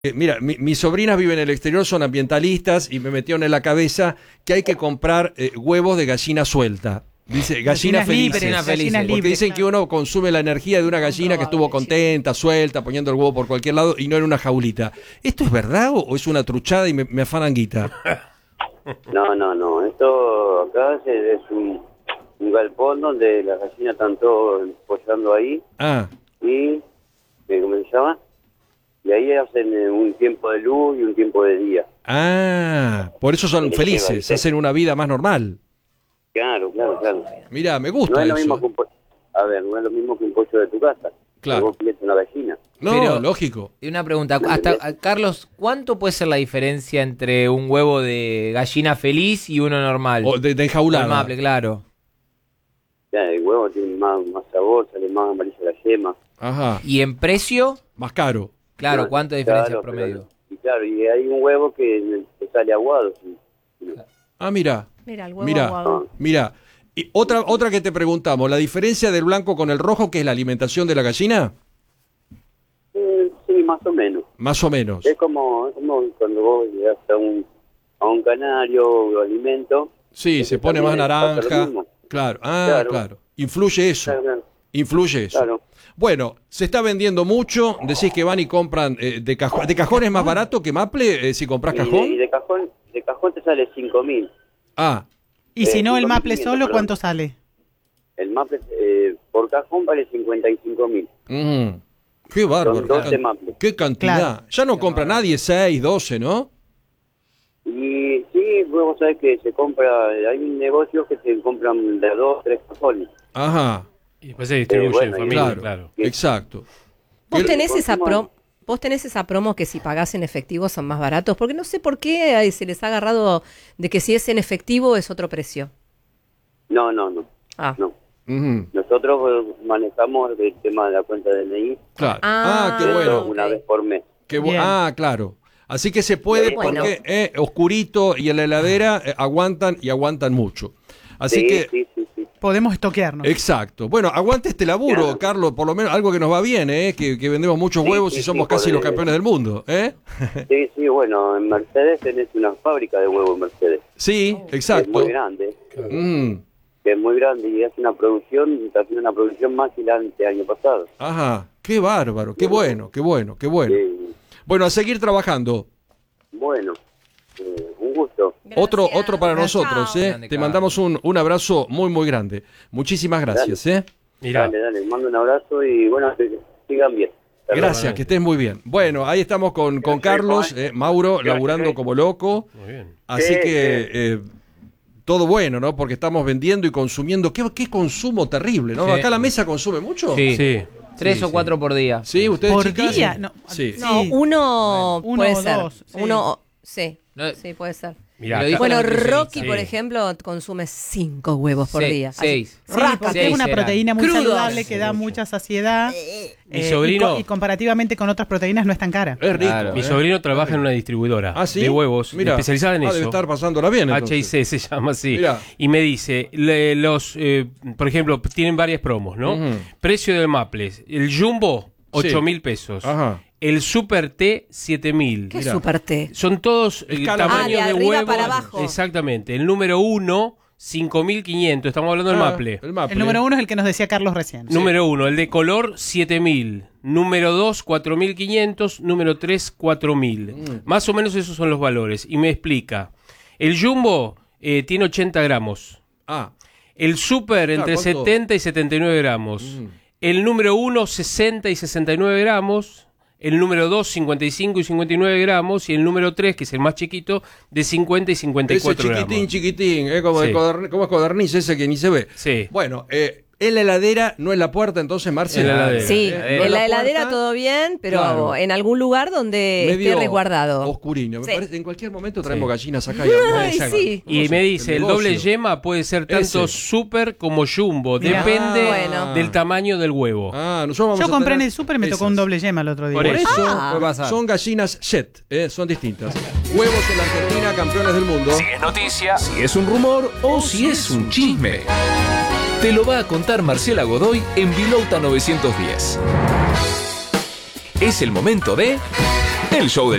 Mira, mis sobrinas viven en el exterior, son ambientalistas y me metieron en la cabeza que hay que comprar huevos de gallina suelta. Dice gallinas felices. Porque dicen que uno consume la energía de una gallina que estuvo contenta, suelta, poniendo el huevo por cualquier lado y no en una jaulita. ¿Esto es verdad o es una truchada y me afanan guita? No. Esto acá es un galpón donde las gallinas están todas pollando ahí. Y, ¿cómo se llama? Y ahí hacen un tiempo de luz y un tiempo de día. Por eso son felices, hacen una vida más normal. Claro. Mirá, me gusta no es eso. Lo mismo que no es lo mismo que un pollo de tu casa. Claro. Vos pides una gallina. No, pero, lógico. Y una pregunta, Carlos, ¿cuánto puede ser la diferencia entre un huevo de gallina feliz y uno normal? O de enjaulada. Maple, claro. Ya, el huevo tiene más sabor, sale más amarilla la yema. Ajá. ¿Y en precio? Más caro. Claro, ¿cuánto diferencia promedio? Y hay un huevo que sale aguado. Mira. Mira, el huevo aguado. Mira. Y otra que te preguntamos, ¿la diferencia del blanco con el rojo, que es la alimentación de la gallina? Sí, más o menos. Más o menos. Es como cuando vos llegas a un canario o alimento. Sí, se pone más naranja. Claro. Claro. Influye eso. Influye eso. Claro. Bueno, se está vendiendo mucho. Decís que van y compran de cajón. ¿De cajón es más barato que Maple si compras cajón? Y de cajón te sale 5.000. Y si no, el Maple solo, ¿cuánto sale? El Maple por cajón vale 55.000. Qué bárbaro. 12 Maple. Qué cantidad. Claro. Ya no compra nadie 6, 12, ¿no? Y sí, vos sabés que se compra, hay negocios que se compran de 2, 3 cajones. Ajá. Y después se distribuye en familia, claro. Exacto. ¿Vos tenés esa promo que si pagás en efectivo son más baratos? Porque no sé por qué se les ha agarrado de que si es en efectivo es otro precio. No. No. Nosotros manejamos el tema de la cuenta de DNI. Claro. Qué bueno. Una vez por mes. Claro. Así que se puede porque oscurito y en la heladera aguantan mucho. Así que podemos estoquearnos. Exacto. Bueno, aguante este laburo, claro. Carlos, por lo menos algo que nos va bien, que vendemos muchos huevos y somos casi los campeones del mundo, Sí, bueno, en Mercedes tenés una fábrica de huevos en Mercedes. Sí, exacto. Es muy grande. Que es muy grande y hace una producción, está haciendo una producción más que la del año pasado. Ajá, qué bárbaro, qué bueno. Sí. Bueno, a seguir trabajando. Bueno, un gusto. Otro para nosotros, Te mandamos un abrazo muy grande. Muchísimas gracias, Mirá. Dale, mando un abrazo y bueno, sigan bien. Gracias, que estés muy bien. Bueno, ahí estamos con Carlos, Mauro, laburando como loco. Muy bien. Así que todo bueno, ¿no? Porque estamos vendiendo y consumiendo. ¿Qué consumo terrible, ¿no? Acá la mesa consume mucho. Sí. 3 o 4 por día. Sí, ustedes ¿Por chicas? día? No, uno puede ser. Dos, sí, puede ser. Mirá, Bueno, Rocky, por ejemplo, consume 5 huevos por día. 6. Sí, porque es una proteína muy saludable que da mucha saciedad. Mi sobrino, y comparativamente con otras proteínas no es tan cara. Es rico. Claro. mi sobrino trabaja en una distribuidora ¿Sí? de huevos, especializada en debe eso. estar pasándola bien, H&C se llama así. Mirá. Y me dice, por ejemplo, tienen varias promos, ¿no? Precio del Maple. El Jumbo, 8.000 pesos. Ajá. El Super T, 7.000. ¿Qué es Super T? Son todos el tamaño de de arriba huevo. para abajo. Exactamente. El número 1, 5.500. Estamos hablando del Maple. El Maple. El número 1 es el que nos decía Carlos recién. Número 1, el de color, 7.000. Número 2, 4.500. Número 3, 4.000. Más o menos esos son los valores. Y me explica. El Jumbo tiene 80 gramos. El Super entre 70 y 79 gramos. El número 1, 60 y 69 gramos. El número 2, 55 y 59 gramos. Y el número 3, que es el más chiquito, de 50 y 54 gramos. Ese chiquitín, como es codorniz ese que ni se ve. Sí. Bueno, en la heladera, no en la puerta, entonces, Marcela. Sí, en la heladera todo bien, pero claro, en algún lugar donde esté resguardado. Oscurino. Sí. Me parece, en cualquier momento traemos gallinas acá. Sí. Y me dice, el doble yema puede ser tanto Ese. Super como Jumbo. Depende del tamaño del huevo. Yo compré en el súper y me tocó un doble yema el otro día. Por eso puede pasar. Son gallinas Jet, son distintas. Huevos en la Argentina, campeones del mundo. Si es noticia, si es un rumor o si es un chisme. Te lo va a contar Marcela Godoy en Vilouta 910. Es el momento de El show del